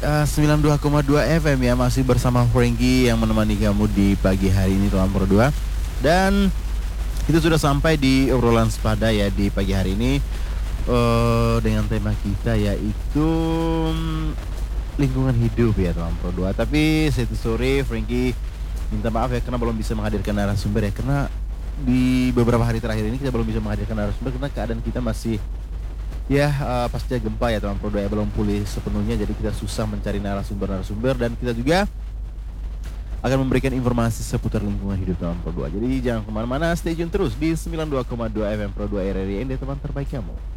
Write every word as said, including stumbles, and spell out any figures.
uh, sembilan puluh dua koma dua F M ya, masih bersama Frankie yang menemani kamu di pagi hari ini teman Pro dua. Dan kita sudah sampai di obrolan sepada ya di pagi hari ini uh, dengan tema kita yaitu um, lingkungan hidup ya teman Pro dua. Tapi satu sore Frankie minta maaf ya karena belum bisa menghadirkan narasumber ya, karena di beberapa hari terakhir ini kita belum bisa menghadirkan narasumber karena keadaan kita masih ya uh, pasca gempa ya teman Pro dua ya, belum pulih sepenuhnya, jadi kita susah mencari narasumber-narasumber dan kita juga akan memberikan informasi seputar lingkungan hidup teman Pro dua. Jadi jangan kemana-mana, stay tune terus di sembilan puluh dua koma dua F M Pro dua R R I N D, teman terbaik kamu.